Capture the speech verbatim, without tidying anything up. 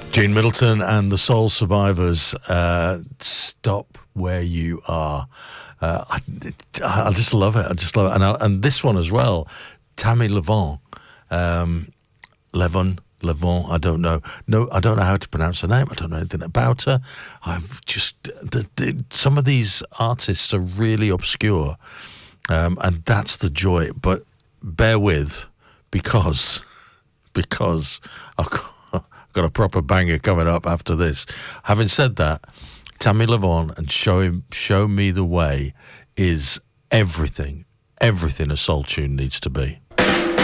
Gene Middleton and the Soul Survivors. Uh, stop where you are. Uh, I, I just love it. I just love it. And, I, and this one as well, Tammy Levon. Um, Levon, Levon, I don't know. No, I don't know how to pronounce her name. I don't know anything about her. I've just, the, the, some of these artists are really obscure. Um, and that's the joy. But bear with, because, because I've got, I've got a proper banger coming up after this. Having said that, Tammy Levon and Show Him, Show Me the Way is everything, everything a soul tune needs to be.